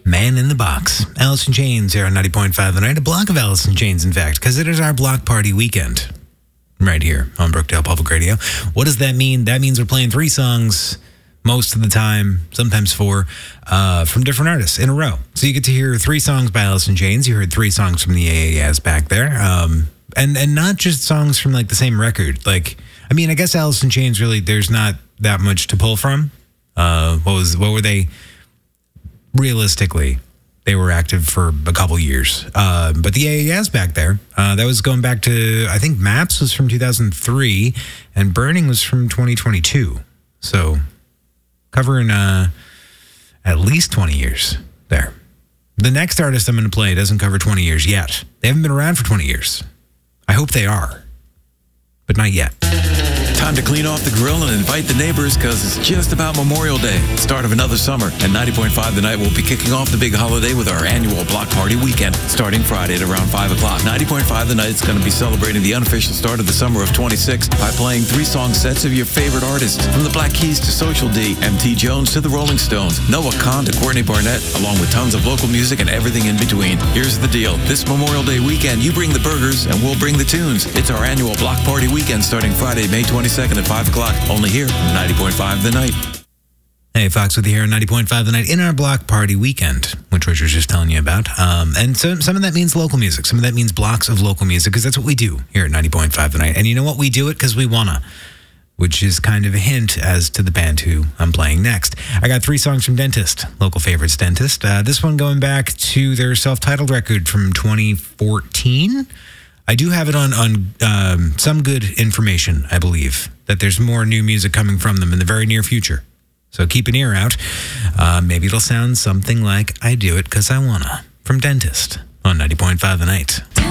Man in the Box. Alice in Chains here on 90.5 The Night. A block of Alice in Chains, in fact, because it is our block party weekend right here on Brookdale Public Radio. What does that mean? That means we're playing 3 songs most of the time, sometimes 4, from different artists in a row. So you get to hear 3 songs by Alice in Chains. You heard 3 songs from the AAS back there. And not just songs from like the same record. Like, I mean, I guess Alice in Chains really, there's not that much to pull from. What were they? Realistically, they were active for a couple years. But the AAS back there, that was going back to, I think Maps was from 2003 and Burning was from 2022. So covering at least 20 years there. The next artist I'm going to play doesn't cover 20 years yet. They haven't been around for 20 years. I hope they are, but not yet. Time to clean off the grill and invite the neighbors because it's just about Memorial Day, start of another summer. And 90.5 The Night will be kicking off the big holiday with our annual block party weekend starting Friday at around 5 o'clock. 90.5 The Night is going to be celebrating the unofficial start of the summer of 26 by playing 3 song sets of your favorite artists, from the Black Keys to Social D, MT Jones to the Rolling Stones, Noah Kahn to Courtney Barnett, along with tons of local music and everything in between. Here's the deal. This Memorial Day weekend, you bring the burgers and we'll bring the tunes. It's our annual block party weekend starting Friday, May 22nd at 5 o'clock, only here on 90.5 The Night. Hey, Fox with you here on 90.5 The Night in our block party weekend, which Richard's just telling you about. And so some of that means local music. Some of that means blocks of local music, because that's what we do here at 90.5 The Night. And you know what? We do it because we wanna, which is kind of a hint as to the band who I'm playing next. I got 3 songs from Dentist, local favorites Dentist. This one going back to their self-titled record from 2014. I do have it on some good information, I believe, that there's more new music coming from them in the very near future. So keep an ear out. Maybe it'll sound something like I Do It 'Cause I Wanna from Dentist on 90.5 The Night.